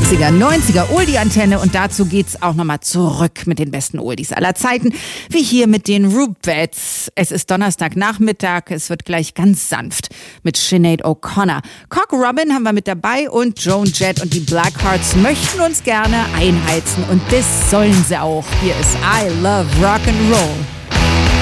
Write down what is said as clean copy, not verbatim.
80er, 90er Oldie-Antenne und dazu geht's auch nochmal zurück mit den besten Oldies aller Zeiten, wie hier mit den Rubettes. Es ist Donnerstagnachmittag, es wird gleich ganz sanft mit Sinead O'Connor. Cock Robin haben wir mit dabei und Joan Jett und die Blackhearts möchten uns gerne einheizen und das sollen sie auch. Hier ist I Love Rock'n'Roll.